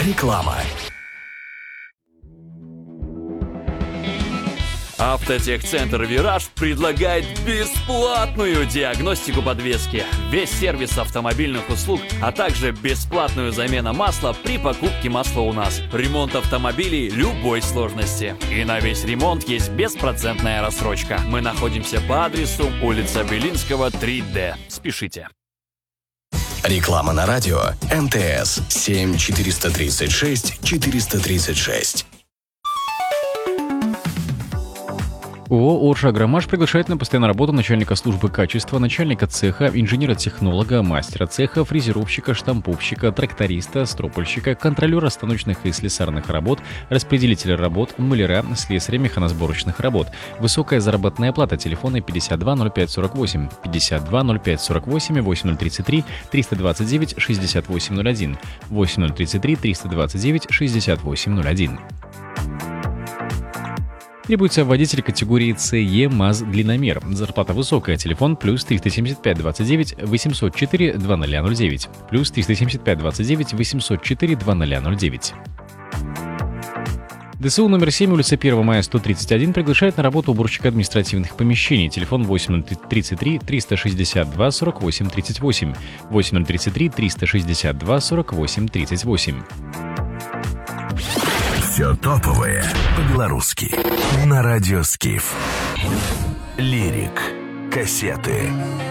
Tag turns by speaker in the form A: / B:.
A: Реклама.
B: Автотехцентр «Вираж» предлагает бесплатную диагностику подвески, весь сервис автомобильных услуг, а также бесплатную замену масла при покупке масла у нас, ремонт автомобилей любой сложности. И на весь ремонт есть беспроцентная рассрочка. Мы находимся по адресу улица Белинского, 3D. Спешите.
A: Реклама на радио МТС 7 436 436.
C: ООО «Орша-Агромаш» приглашает на постоянную работу начальника службы качества, начальника цеха, инженера-технолога, мастера цеха, фрезеровщика, штамповщика, тракториста, стропольщика, контролера станочных и слесарных работ, распределителя работ, маляра, слесаря механосборочных работ. Высокая заработная плата. Телефоны 520548, 520548, 8033 329 6801, 8033 329 6801. Требуется водитель категории ЦЕ МАЗ длинномер. Зарплата высокая. Телефон плюс 375 29 804 2009. Плюс 375 29 804 2009. ДСУ номер 7, улица 1 мая, 131, приглашает на работу уборщика административных помещений. Телефон 8033 362 48 38. 8033 362 48 38.
A: Все топовое по-белорусски на радио Скиф. Лирик. Кассеты.